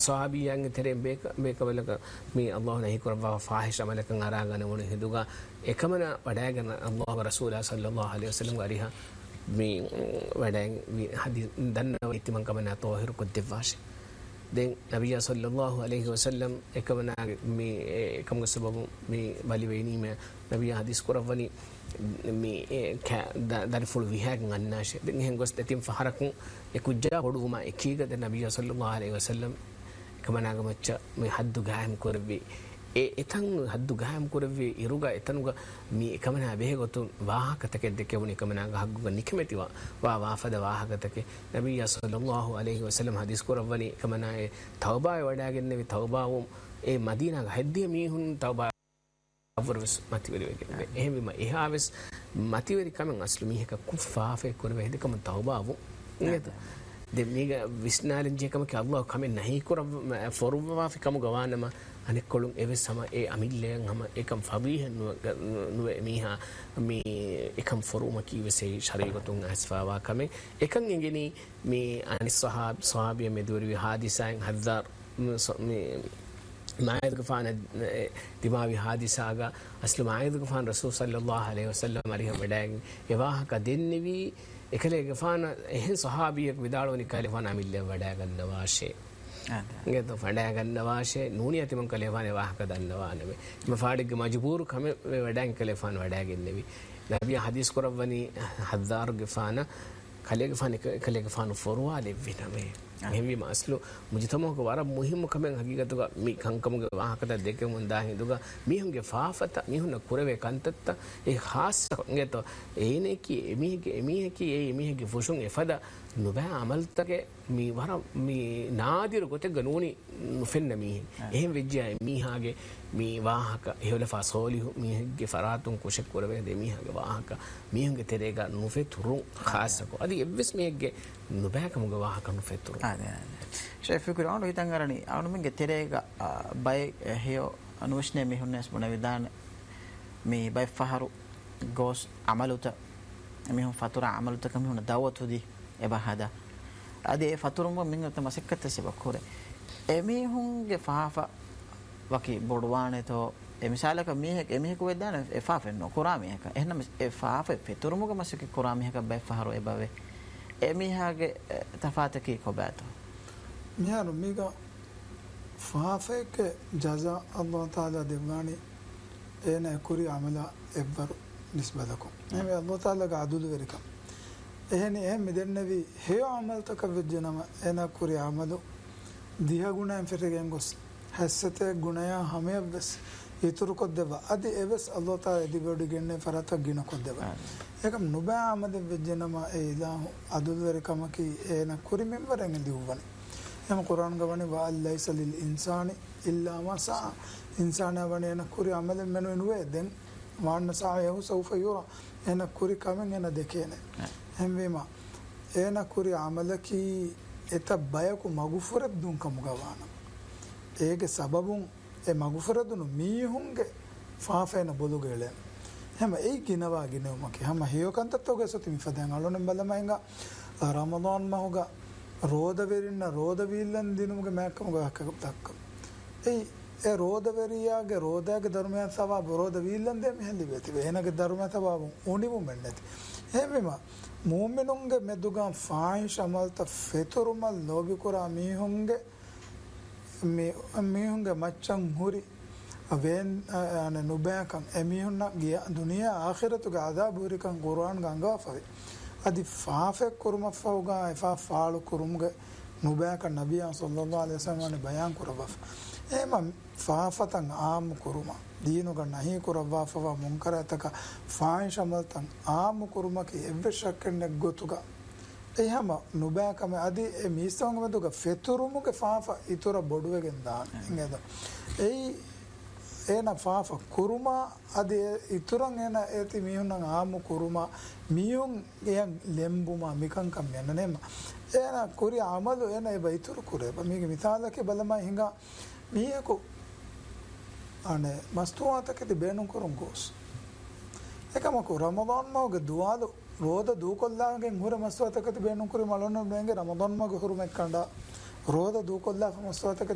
sahabiyange terem beka walaka me Allah nahi kurwa fahish amalakan aragana woni hiduga ekamana wadagana Allah wa rasulullah sallallahu alaihi wasallam gariha me wadang me hadith danna itiman kamana tahir ko devash den nabiyya sallallahu alaihi wasallam ekamana me ekam sababu me baliweni me nabiyya hadith kurawani me dar ful wihag ngannash den hen gos datim faharakun ekujja hoduma ekiga den nabiyya sallallahu alaihi wasallam ekamana gamaccha me haddu gaham korbi etan haddu gaham korbi iruga etanuga me ekamana behegotu wahakatake dekewuni ekamana gahagga nikmetiwa wa wafada wahakatake nabiyya sallallahu alaihi wasallam hadith kurawani ekamana tawba wadagenne tawbawum madina ga heddiya mihun tawba අවරස් මතිවරි වෙන්නේ එහෙමම එහාවස් මතිවරි කමෙන් අස්ලු මිහක කුෆාෆේ කරව හෙදකම තවබාවු නේද දෙමිග විස්නාලෙන් ජේකම කි අල්ලාහ් කමෙන් නැහැ කර ෆොරුවාෆි කම ගවානම අනෙක් කොළුන් එවස් සම ඒ අමිල්ලෙන් හැම එකම් ෆබීහන් නුව මිහා මේ එකම් ෆොරුම කීවසේ ශරීරතුන් අස්ෆාවා කමෙන් එකන් ඉගෙනි මේ අනිස් සහාබිය මෙදුවරි හාදිසයන් හද්දාර් මේ معاذ غفان دماغي حادثاغا اصل معاذ غفان رسول صلى الله عليه وسلم عليه بداغ يواහ කදෙන්නේවි එකලේ غفان එහෙන් සහාබියෙක් විදාලෝනි කලිෆාන අමිල්ල වඩා ගන්නවා ෂේ නේද වඩා ගන්නවා ෂේ නූනි යතිමන් කලිෆාන යවාහ කදන්නවා නෙමෙ මෆාඩිග මජබූර් කම වඩාන් කලිෆාන වඩා ගෙන්නේවි නබිය හදීස් කරවනි හද්දාර් غفان කලේ غفان කලේ غفان ෆොරවා දෙවිනමේ එහෙමි මාස්ලු මුජතමක වර මුහිම කමෙන් හගීගතුග මි කංකමුග වාහකත දෙකම දා හිඳුග මිහුන්ගේ ෆාෆත මිහුන කුරවේ කන්තත්ත ඒ ખાસ ගෙත ඒනේ කි එමිහකි එමිහගේ ෆුෂුන් එෆද නුබෑ අමල්තගේ මි වර මි නාදිර ගොතේ ගනෝනි නුෆෙන්න මිහ එහෙම වෙජ්ජයි මිහාගේ මි වාහක එහෙවල ෆසෝලි මිහගේ ෆරාතුන් කුෂක් කුරවේ දෙමිහගේ වාහක මිහුන්ගේ තෙරේග නුෆෙතුරු ખાસක අදි එවස් මිහගේ නුබෑකමුග වාහක නුෆෙතුරු ශේෆිකුරාන හිතන් ගරණි අවුනුමගේ තෙරේග බය හේය අනුෂ්නේ මිහුන්නස් මොන විදාන මේ බය ෆහරු ගෝස් අමලුත මිහුන් ෆතුරා අමලුත කමිහුන දාවතුදී එබහදා අදේ ෆතුරුම මින්ගත මසෙක්කත සබකුරේ එමිහුන්ගේ ෆාෆා වකි බොඩවානේතෝ එමිසාලක මිහෙක් එමිහෙක වෙදාන එෆාෆෙන් නොකුරා මිහෙක එහෙනම් එෆාෆෙ ෆතුරුමුග මසෙක කුරා මිහෙක බය ෆහරු එබවේ එමිහාගේ තෆාතකී කොබෑතෝ මිහාරු මිග ෆාෆෙක ජසා අල්ලාහ් තාලා දෙවානි එන කුරි අමලා එබ්බරු නිස්බදකෝ එමෙ අල්ලාහ් තාලාගේ අදුදු වෙරිකම් එහෙනි එහෙම මෙදෙන්නවි හේ අමල් තක වෙජනම එන කුරි අමලු දිහ ගුණයන් ෆෙරගෙන් ගොස් හැස්සතේ ගුණය හැමෙවස් ඉතුරු කොද්දව අදි එවස් අල්ලාහ් තාලා දිබඩු ගෙන්නේ ෆරත ගින කොද්දව ඒකම නුබෑ අමද වෙජනම ඒ ඉලාහ් අදුදු වෙරිකම කි එන කුරි මෙම්බරෙන් දිවවනේ එම කුරාන් ගවනේ වා ලයිස ලිල් ඉන්සානි ඉල්ලා මා සා ඉන්සාන වනේ කුරි අමල මෙනු නුවේ දැන් මාන්න සායහු සෞෆ යුරා එන කුරි කමෙන් එන දෙකේනේ හැම්වේම එන කුරි අමලකි එත බයකු මගුෆරත් දුන් කමුගවාන ඒගේ සබබුන් ඒ මගුෆරදුනු මීහුන්ගේ ෆාෆේන බොලුගෙලෙන් හැම ඒ කිනවා ගිනවමකි හැම හේයකන්තතෝගේ සති මිෆදන් අලොනෙන් බලමයින්ග රමදාන් මහුගා ರೋದವೆರಿನ ರೋದವಿಲ್ಲನ್ ದಿನಮಗೆ ಮ್ಯಾಕಮಗೆ ಹಾಕಬೇಕು ඒ ರೋದವೆರಿಯಾගේ ರೋದಾගේ ධර්මයන් සවා ರೋದවිಲ್ಲන්දේ මෙහෙලි වෙතිවේ එනගේ ධර්මය සවා උණිමු මෙන්නති එහෙමම මුමිනුන්ගේ මෙදුගන් ෆායිෂ අමල්ත ෆෙතුරුමල් ලෝබි කුරා මීහුන්ගේ මච්චන් හුරි වෙන් අන නුබෑකම් එමිහුන්න ගිය දුනියා ආඛිරතුගේ අදාබ හුරිකන් කුර්ආන් ගංගාෆවේ අදි ෆාෆෙක් කුරුම ෆෞගා එෆා ෆාලු කුරුම්ගේ නුබෑක නබියා සල්ලල්ලාහු අලයිහි වසල්ලම් බයන් කරවෆ එම ෆාෆතන් ආම් කුරුම දීනුග නහි කරවා ෆවා මුන්කරතක ෆායිෂ අමල්තන් ආම් කුරුමක එව්වශකන්න ගොතුග එහම නුබෑකම අදි මිස්සංග මදුග ෆෙතුරුමුගේ ෆාෆා ඉතර බොඩුවගෙන් දාන නේද එන ෆාෆ කුරුමා අද ඉතුරන් එන ඇති මියුන් ආමු කුරුමා මියුන් එයන් ලෙම්බුමා මිකංකම් යන නෙම එන කුරි අමලු එන ඒ බයිතුරු කුරේ මේක මිතාලකේ බලමයි හිඟා මියකු අනේ මස්තුවාතකේ බේනුම් කරුම් ගෝස් එකමකු රමදාන් මෝගේ දුවාලු රෝද දූකොල්ලාගෙන් හුර මස්තුවාතකේ බේනුම් කුරි මලොන්න බෙන්ගේ රමදාන් මෝගේ හුරුමෙක් කණ්ඩා ರೋದ ದೂಕೊಲ್ಲ ಮಸ್ತವತಕ